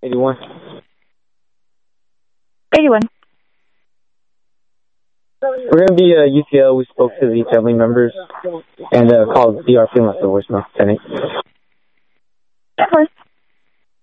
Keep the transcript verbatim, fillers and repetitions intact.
eighty-one. eighty-one. We're going to be uh, U T L. We spoke to the family members and uh, called D R P and left the voicemail. ten eight. Of course.